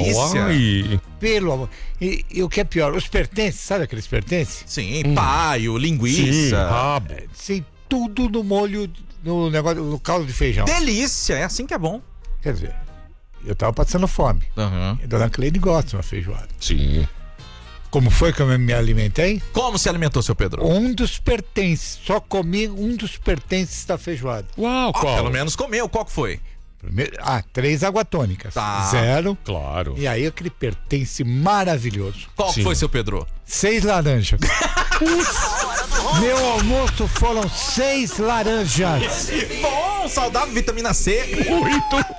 delícia. Uai. Pelo amor. E o que é pior, os pertences, sabe aqueles pertences? Sim, paio, Sim, linguiça. rabo. Sim, tudo no molho, no negócio, no caldo de feijão. Delícia, é assim que é bom. Quer dizer, eu tava passando fome. Uhum. A dona Cleide gosta de uma feijoada. Sim. Como foi que eu me alimentei? Como se alimentou, seu Pedro? Um dos pertences. Só comi um dos pertences da feijoada. Uau, Ó, qual? pelo menos comeu. Qual que foi? Primeiro, 3 aguatônicas. Tá. 0. Claro. E aí aquele pertence maravilhoso. Qual que Sim. foi, seu Pedro? 6 laranjas. Meu almoço foram 6 laranjas. Bom, saudável, vitamina C. Muito